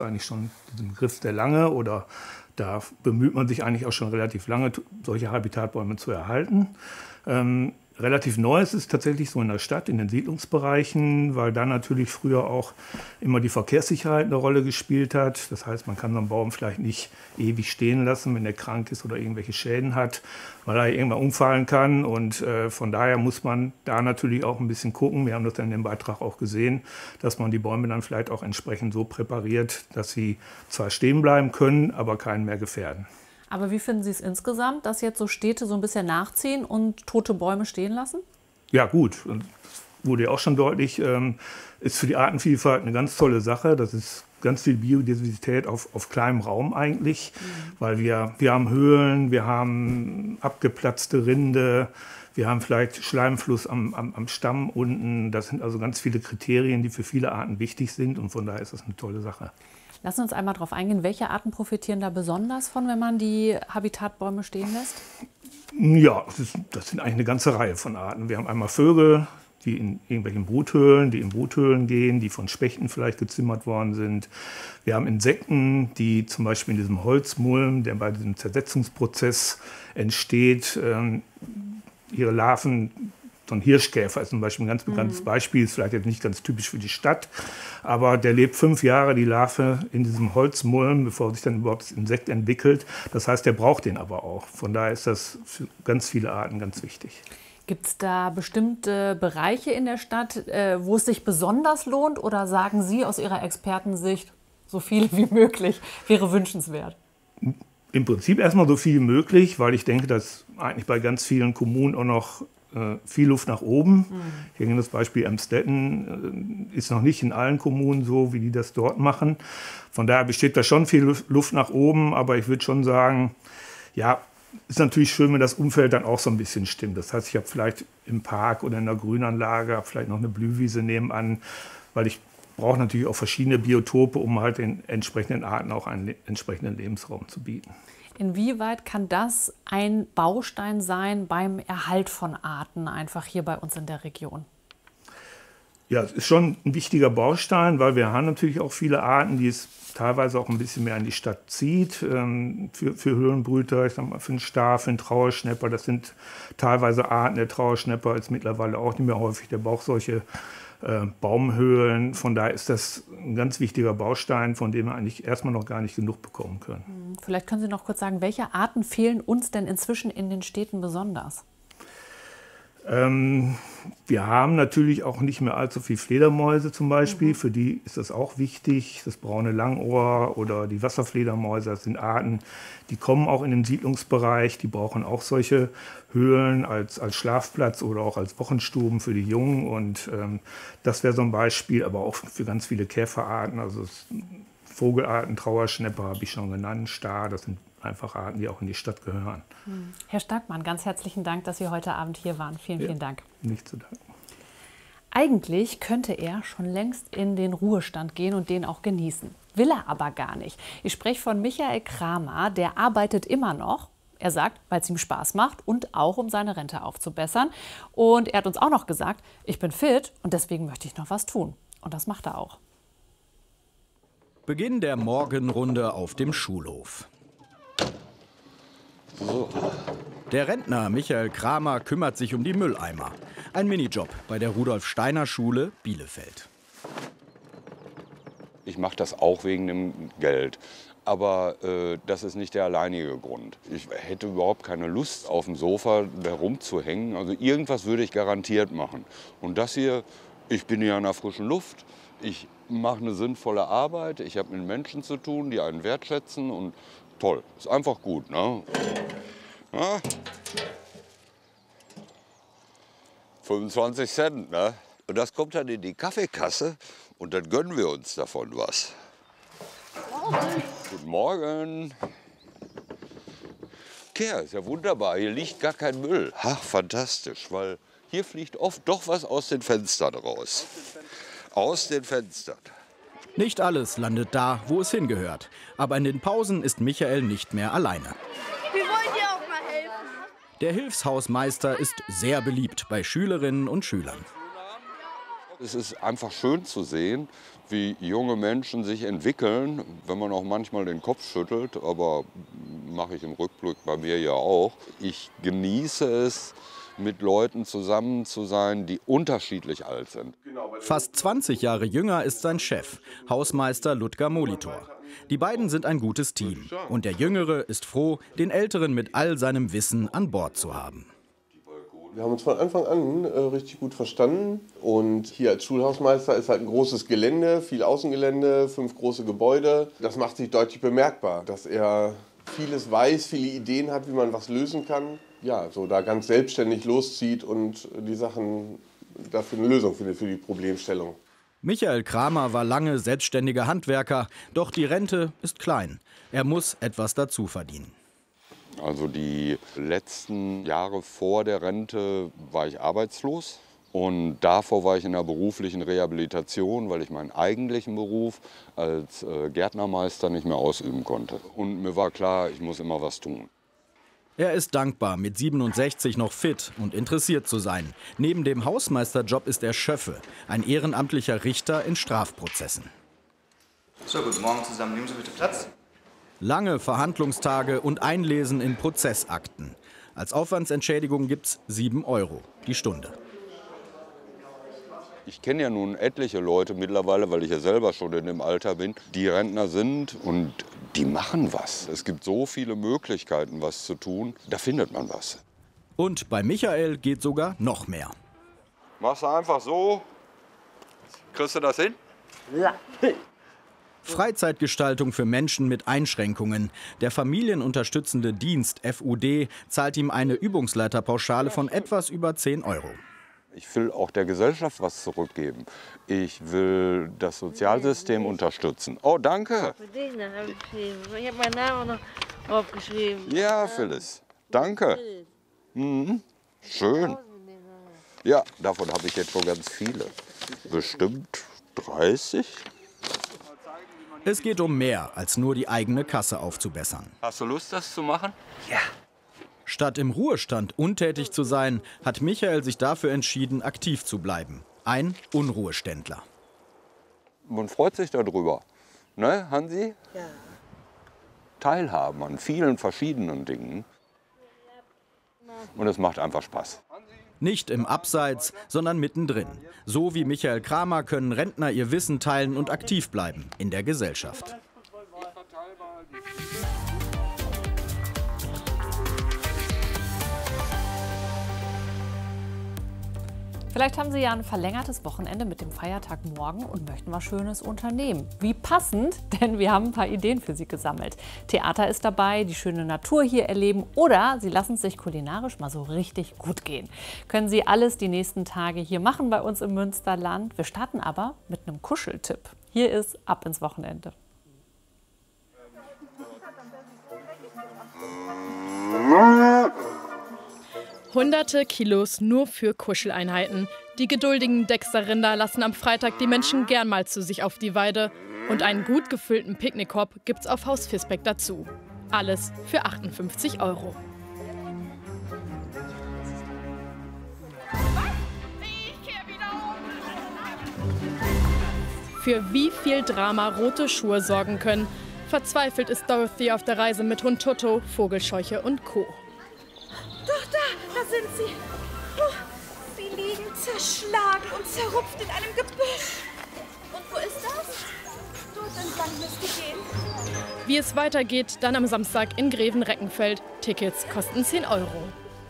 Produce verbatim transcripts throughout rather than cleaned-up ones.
Eigentlich schon diesen Begriff der Lange, oder da bemüht man sich eigentlich auch schon relativ lange, solche Habitatbäume zu erhalten. Ähm, relativ neu ist es tatsächlich so in der Stadt, in den Siedlungsbereichen, weil da natürlich früher auch immer die Verkehrssicherheit eine Rolle gespielt hat. Das heißt, man kann so einen Baum vielleicht nicht ewig stehen lassen, wenn er krank ist oder irgendwelche Schäden hat, weil er irgendwann umfallen kann. Und äh, von daher muss man da natürlich auch ein bisschen gucken. Wir haben das dann in dem Beitrag auch gesehen, dass man die Bäume dann vielleicht auch entsprechend so präpariert, dass sie zwar stehen bleiben können, aber keinen mehr gefährden. Aber wie finden Sie es insgesamt, dass jetzt so Städte so ein bisschen nachziehen und tote Bäume stehen lassen? Ja, gut. Und das wurde ja auch schon deutlich. Ähm, ist für die Artenvielfalt eine ganz tolle Sache. Das ist ganz viel Biodiversität auf, auf kleinem Raum eigentlich. Mhm. Weil wir, wir haben Höhlen, wir haben abgeplatzte Rinde, wir haben vielleicht Schleimfluss am, am, am Stamm unten. Das sind also ganz viele Kriterien, die für viele Arten wichtig sind. Und von daher ist das eine tolle Sache. Lassen Sie uns einmal darauf eingehen, welche Arten profitieren da besonders von, wenn man die Habitatbäume stehen lässt? Ja, das, ist, das sind eigentlich eine ganze Reihe von Arten. Wir haben einmal Vögel, die in irgendwelchen Bruthöhlen, die in Bruthöhlen gehen, die von Spechten vielleicht gezimmert worden sind. Wir haben Insekten, die zum Beispiel in diesem Holzmulm, der bei diesem Zersetzungsprozess entsteht, ähm, ihre Larven. So ein Hirschkäfer ist zum Beispiel ein ganz bekanntes mhm. Beispiel, ist vielleicht jetzt nicht ganz typisch für die Stadt, aber der lebt fünf Jahre, die Larve, in diesem Holzmulm, bevor sich dann überhaupt das Insekt entwickelt. Das heißt, der braucht den aber auch. Von daher ist das für ganz viele Arten ganz wichtig. Gibt es da bestimmte Bereiche in der Stadt, wo es sich besonders lohnt, oder sagen Sie aus Ihrer Expertensicht, so viel wie möglich wäre wünschenswert? Im Prinzip erstmal so viel wie möglich, weil ich denke, dass eigentlich bei ganz vielen Kommunen auch noch viel Luft nach oben. Mhm. Ich denke, das Beispiel Emstetten ist noch nicht in allen Kommunen so, wie die das dort machen. Von daher besteht da schon viel Luft nach oben, aber ich würde schon sagen, ja, ist natürlich schön, wenn das Umfeld dann auch so ein bisschen stimmt. Das heißt, ich habe vielleicht im Park oder in der Grünanlage vielleicht noch eine Blühwiese nebenan, weil ich brauche natürlich auch verschiedene Biotope, um halt den entsprechenden Arten auch einen entsprechenden Lebensraum zu bieten. Inwieweit kann das ein Baustein sein beim Erhalt von Arten, einfach hier bei uns in der Region? Ja, es ist schon ein wichtiger Baustein, weil wir haben natürlich auch viele Arten, die es teilweise auch ein bisschen mehr in die Stadt zieht. Ähm, für, für Höhlenbrüter, ich sag mal, für den Star, für den Trauerschnäpper, das sind teilweise Arten. Der Trauerschnäpper ist mittlerweile auch nicht mehr häufig, der braucht solche äh, Baumhöhlen. Von daher ist das ein ganz wichtiger Baustein, von dem wir eigentlich erstmal noch gar nicht genug bekommen können. Vielleicht können Sie noch kurz sagen, welche Arten fehlen uns denn inzwischen in den Städten besonders? Ähm, wir haben natürlich auch nicht mehr allzu viel Fledermäuse zum Beispiel. Mhm. Für die ist das auch wichtig. Das braune Langohr oder die Wasserfledermäuse, das sind Arten, die kommen auch in den Siedlungsbereich. Die brauchen auch solche Höhlen als, als Schlafplatz oder auch als Wochenstuben für die Jungen. Und ähm, das wäre so ein Beispiel, aber auch für ganz viele Käferarten. Also es, Vogelarten, Trauerschnäpper habe ich schon genannt, Star, das sind einfach Arten, die auch in die Stadt gehören. Herr Starkmann, ganz herzlichen Dank, dass Sie heute Abend hier waren. Vielen, ja, vielen Dank. Nicht zu danken. Eigentlich könnte er schon längst in den Ruhestand gehen und den auch genießen. Will er aber gar nicht. Ich spreche von Michael Kramer, der arbeitet immer noch. Er sagt, weil es ihm Spaß macht und auch um seine Rente aufzubessern. Und er hat uns auch noch gesagt, ich bin fit und deswegen möchte ich noch was tun. Und das macht er auch. Beginn der Morgenrunde auf dem Schulhof. So. Der Rentner Michael Kramer kümmert sich um die Mülleimer. Ein Minijob bei der Rudolf-Steiner-Schule Bielefeld. Ich mache das auch wegen dem Geld. Aber äh, das ist nicht der alleinige Grund. Ich hätte überhaupt keine Lust, auf dem Sofa herumzuhängen. Also irgendwas würde ich garantiert machen. Und das hier, ich bin hier an der frischen Luft. Ich mache eine sinnvolle Arbeit. Ich habe mit Menschen zu tun, die einen wertschätzen. Und toll, ist einfach gut, ne? Ja? fünfundzwanzig Cent, ne? Und das kommt dann in die Kaffeekasse und dann gönnen wir uns davon was. Morgen. Guten Morgen. Okay, ist ja wunderbar, hier liegt gar kein Müll. Ach, fantastisch, weil hier fliegt oft doch was aus den Fenstern raus. Aus den Fenstern. Nicht alles landet da, wo es hingehört. Aber in den Pausen ist Michael nicht mehr alleine. Wir wollen dir auch mal helfen. Der Hilfshausmeister ist sehr beliebt bei Schülerinnen und Schülern. Es ist einfach schön zu sehen, wie junge Menschen sich entwickeln, wenn man auch manchmal den Kopf schüttelt, aber mache ich im Rückblick bei mir ja auch. Ich genieße es, mit Leuten zusammen zu sein, die unterschiedlich alt sind. Fast zwanzig Jahre jünger ist sein Chef, Hausmeister Ludger Molitor. Die beiden sind ein gutes Team und der Jüngere ist froh, den Älteren mit all seinem Wissen an Bord zu haben. Wir haben uns von Anfang an äh, richtig gut verstanden und hier als Schulhausmeister ist halt ein großes Gelände, viel Außengelände, fünf große Gebäude. Das macht sich deutlich bemerkbar, dass er vieles weiß, viele Ideen hat, wie man was lösen kann. Ja, so da ganz selbstständig loszieht und die Sachen dafür eine Lösung findet für die Problemstellung. Michael Kramer war lange selbstständiger Handwerker, doch die Rente ist klein. Er muss etwas dazu verdienen. Also die letzten Jahre vor der Rente war ich arbeitslos und davor war ich in der beruflichen Rehabilitation, weil ich meinen eigentlichen Beruf als Gärtnermeister nicht mehr ausüben konnte. Und mir war klar, ich muss immer was tun. Er ist dankbar, mit siebenundsechzig noch fit und interessiert zu sein. Neben dem Hausmeisterjob ist er Schöffe, ein ehrenamtlicher Richter in Strafprozessen. So, guten Morgen zusammen. Nehmen Sie bitte Platz. Lange Verhandlungstage und Einlesen in Prozessakten. Als Aufwandsentschädigung gibt's sieben Euro die Stunde. Ich kenne ja nun etliche Leute mittlerweile, weil ich ja selber schon in dem Alter bin, die Rentner sind und die machen was. Es gibt so viele Möglichkeiten, was zu tun, da findet man was. Und bei Michael geht sogar noch mehr. Machst du einfach so, kriegst du das hin? Ja. Freizeitgestaltung für Menschen mit Einschränkungen. Der familienunterstützende Dienst F U D zahlt ihm eine Übungsleiterpauschale von etwas über zehn Euro. Ich will auch der Gesellschaft was zurückgeben. Ich will das Sozialsystem unterstützen. Oh, danke. Für dich habe ich geschrieben. Ich habe meinen Namen noch aufgeschrieben. Ja, Phyllis. Danke. Mhm. Schön. Ja, davon habe ich jetzt schon ganz viele. Bestimmt dreißig. Es geht um mehr, als nur die eigene Kasse aufzubessern. Hast du Lust, das zu machen? Ja. Statt im Ruhestand untätig zu sein, hat Michael sich dafür entschieden, aktiv zu bleiben. Ein Unruheständler. Man freut sich darüber. Ne, Hansi? Ja. Teilhaben an vielen verschiedenen Dingen. Und es macht einfach Spaß. Nicht im Abseits, sondern mittendrin. So wie Michael Kramer können Rentner ihr Wissen teilen und aktiv bleiben in der Gesellschaft. Vielleicht haben Sie ja ein verlängertes Wochenende mit dem Feiertag morgen und möchten was Schönes unternehmen. Wie passend, denn wir haben ein paar Ideen für Sie gesammelt. Theater ist dabei, die schöne Natur hier erleben oder Sie lassen es sich kulinarisch mal so richtig gut gehen. Können Sie alles die nächsten Tage hier machen bei uns im Münsterland. Wir starten aber mit einem Kuscheltipp. Hier ist Ab ins Wochenende. Hunderte Kilos nur für Kuscheleinheiten. Die geduldigen Dexter-Rinder lassen am Freitag die Menschen gern mal zu sich auf die Weide. Und einen gut gefüllten Picknickkorb gibt's auf Haus Visbeck dazu. Alles für achtundfünfzig Euro. Für wie viel Drama rote Schuhe sorgen können. Verzweifelt ist Dorothy auf der Reise mit Hund Toto, Vogelscheuche und Co. Doch, da, da sind sie. Oh, sie liegen zerschlagen und zerrupft in einem Gebüsch. Und wo ist das? Dort entlang müsst ihr gehen. Wie es weitergeht, dann am Samstag in Greven-Reckenfeld. Tickets kosten zehn Euro.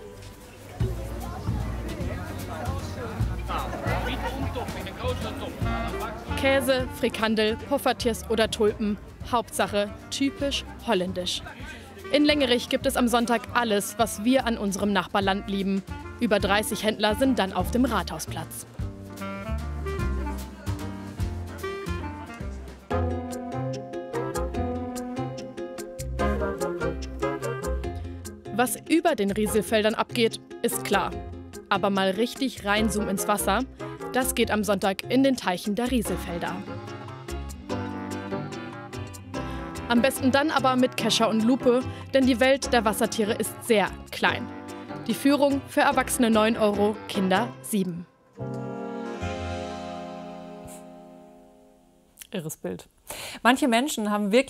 Käse, Frikandel, Poffertjes oder Tulpen. Hauptsache typisch holländisch. In Lengerich gibt es am Sonntag alles, was wir an unserem Nachbarland lieben. Über dreißig Händler sind dann auf dem Rathausplatz. Was über den Rieselfeldern abgeht, ist klar. Aber mal richtig reinzoomen ins Wasser, das geht am Sonntag in den Teichen der Rieselfelder. Am besten dann aber mit Kescher und Lupe, denn die Welt der Wassertiere ist sehr klein. Die Führung für Erwachsene neun Euro, Kinder sieben. Irres Bild. Manche Menschen haben wirklich